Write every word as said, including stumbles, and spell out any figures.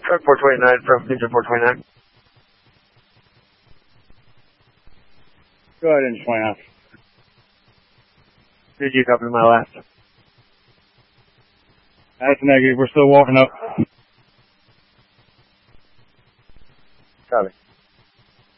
Truck four twenty-nine from engine four twenty-nine. Go ahead, engine twenty-nine. Did you copy my last? That's negative. We're still walking up. Copy.